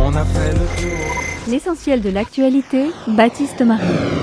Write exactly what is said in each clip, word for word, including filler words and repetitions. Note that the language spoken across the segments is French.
On a fait le tour. L'essentiel de l'actualité, Baptiste Marie.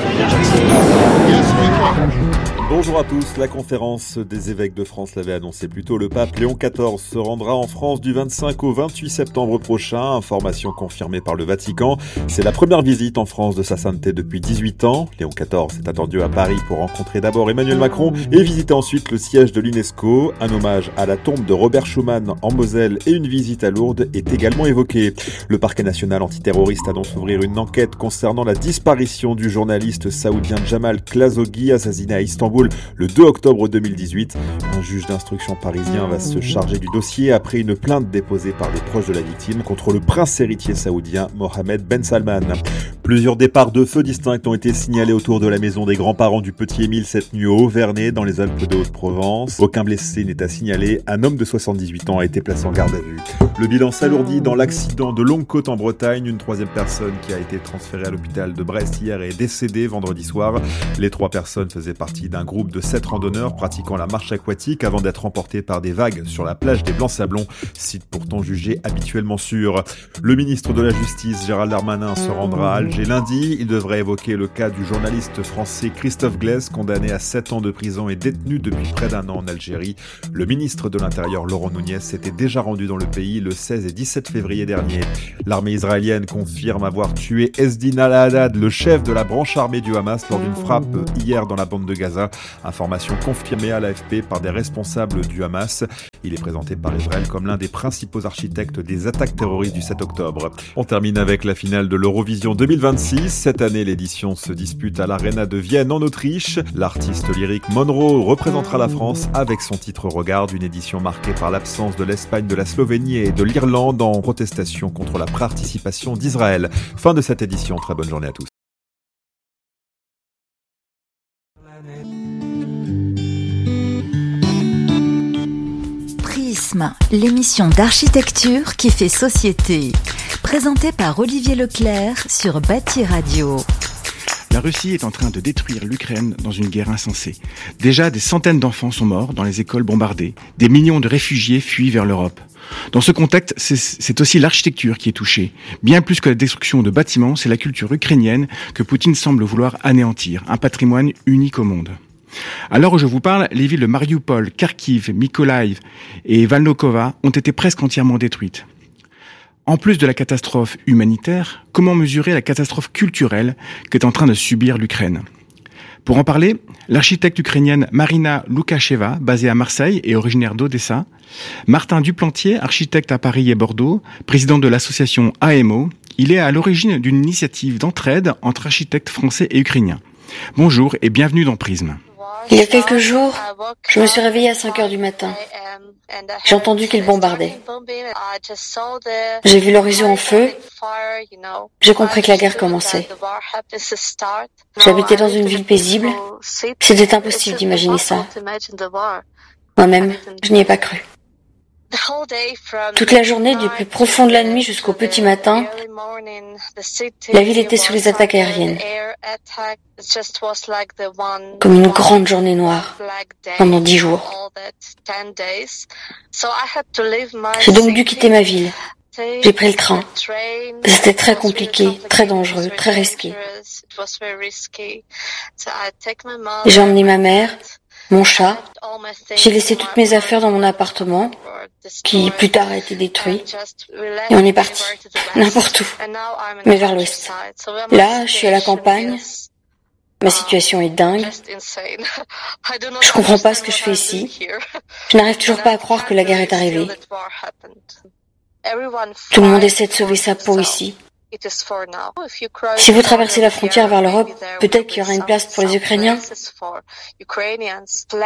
Bonjour à tous, la conférence des évêques de France l'avait annoncé plus tôt. Le pape Léon quatorze se rendra en France du vingt-cinq au vingt-huit septembre prochain, information confirmée par le Vatican. C'est la première visite en France de sa sainteté depuis dix-huit ans. Léon quatorze est attendu à Paris pour rencontrer d'abord Emmanuel Macron et visiter ensuite le siège de l'UNESCO. Un hommage à la tombe de Robert Schuman en Moselle et une visite à Lourdes est également évoquée. Le parquet national antiterroriste annonce ouvrir une enquête concernant la disparition du journaliste saoudien Jamal Khashoggi, assassiné à Istanbul le deux octobre deux mille dix-huit. Un juge d'instruction parisien va se charger du dossier après une plainte déposée par des proches de la victime contre le prince héritier saoudien Mohammed Ben Salman. Plusieurs départs de feu distincts ont été signalés autour de la maison des grands-parents du petit Émile cette nuit au Haut-Vernay, dans les Alpes de Haute-Provence. Aucun blessé n'est à signaler. Un homme de soixante-dix-huit ans a été placé en garde à vue. Le bilan s'alourdit dans l'accident de Longue-Côte en Bretagne. Une troisième personne qui a été transférée à l'hôpital de Brest hier est décédée vendredi soir. Les trois personnes faisaient partie d'un groupe de sept randonneurs pratiquant la marche aquatique avant d'être emportés par des vagues sur la plage des Blancs-Sablons, site pourtant jugé habituellement sûr. Le ministre de la Justice, Gérald Darmanin, se rendra à Alger lundi. Il devrait évoquer le cas du journaliste français Christophe Glaise, condamné à sept ans de prison et détenu depuis près d'un an en Algérie. Le ministre de l'Intérieur, Laurent Nunez, s'était déjà rendu dans le pays le seize et dix-sept février dernier. L'armée israélienne confirme avoir tué Ezdin al-Haddad, le chef de la branche armée du Hamas, lors d'une frappe hier dans la bande de Gaza. Information confirmée à l'A F P par des responsables du Hamas. Il est présenté par Israël comme l'un des principaux architectes des attaques terroristes du sept octobre. On termine avec la finale de l'Eurovision deux mille vingt-six. Cette année, l'édition se dispute à l'Arena de Vienne en Autriche. L'artiste lyrique Monroe représentera la France avec son titre Regarde, une édition marquée par l'absence de l'Espagne, de la Slovénie et de l'Irlande en protestation contre la participation d'Israël. Fin de cette édition, très bonne journée à tous. Prisme, l'émission d'architecture qui fait société. Présentée par Olivier Leclerc sur Bâti Radio. La Russie est en train de détruire l'Ukraine dans une guerre insensée. Déjà, des centaines d'enfants sont morts dans les écoles bombardées. Des millions de réfugiés fuient vers l'Europe. Dans ce contexte, c'est, c'est aussi l'architecture qui est touchée. Bien plus que la destruction de bâtiments, c'est la culture ukrainienne que Poutine semble vouloir anéantir. Un patrimoine unique au monde. À l'heure où je vous parle, les villes de Mariupol, Kharkiv, Mykolaiv et Volnovakha ont été presque entièrement détruites. En plus de la catastrophe humanitaire, comment mesurer la catastrophe culturelle qu'est en train de subir l'Ukraine ? Pour en parler, l'architecte ukrainienne Marina Loukacheva, basée à Marseille et originaire d'Odessa, Martin Duplantier, architecte à Paris et Bordeaux, président de l'association A M O, il est à l'origine d'une initiative d'entraide entre architectes français et ukrainiens. Bonjour et bienvenue dans Prisme. Il y a quelques jours, je me suis réveillée à cinq heures du matin. J'ai entendu qu'ils bombardaient. J'ai vu l'horizon en feu. J'ai compris que la guerre commençait. J'habitais dans une ville paisible. C'était impossible d'imaginer ça. Moi-même, je n'y ai pas cru. Toute la journée, du plus profond de la nuit jusqu'au petit matin, la ville était sous les attaques aériennes. Comme une grande journée noire, pendant dix jours. J'ai donc dû quitter ma ville. J'ai pris le train. C'était très compliqué, très dangereux, très risqué. J'ai emmené ma mère, mon chat. J'ai laissé toutes mes affaires dans mon appartement, qui plus tard a été détruit. Et on est parti, n'importe où, mais vers l'ouest. Là, je suis à la campagne. Ma situation est dingue. Je comprends pas ce que je fais ici. Je n'arrive toujours pas à croire que la guerre est arrivée. Tout le monde essaie de sauver sa peau ici. Si vous traversez la frontière vers l'Europe, peut-être qu'il y aura une place pour les Ukrainiens.